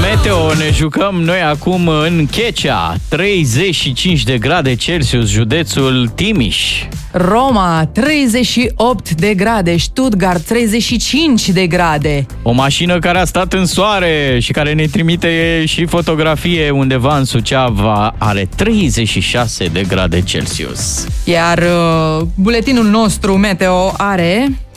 Meteo, ne jucăm noi acum în Checea, 35 de grade Celsius, județul Timiș. Roma, 38 de grade, Stuttgart, 35 de grade. O mașină care a stat în soare și care ne trimite și fotografie undeva în Suceava are 36 de grade Celsius. Iar buletinul nostru meteo are